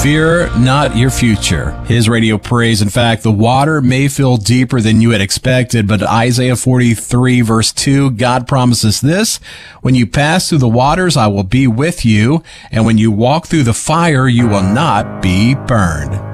Fear not your future. His radio praise. In fact, the water may feel deeper than you had expected, but Isaiah 43 verse 2, God promises this: when you pass through the waters, I will be with you, and when you walk through the fire, you will not be burned.